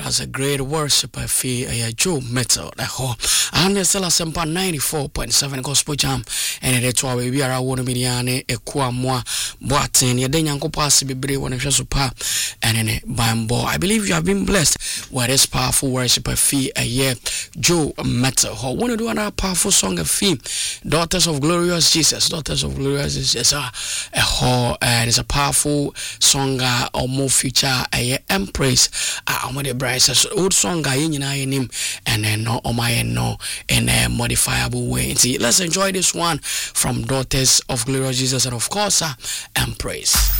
as a great worshiper fee Joe Metal the whole and the Stella Sempa 94.7 Gospel Jam and it to we are one million ekwa moa boatin ye den yanko pass bebre won hwe so pa and bambo. I believe you have been blessed with this powerful worshiper fee Joe Metal who want to do another powerful song of fee Daughters of Glorious Jesus. Daughters of Glorious Jesus a whole and it's a powerful song or more feature Empress one the brides old song him and then no no in a modifiable way. See, let's enjoy this one from Daughters of Glorious Jesus and of course Empress.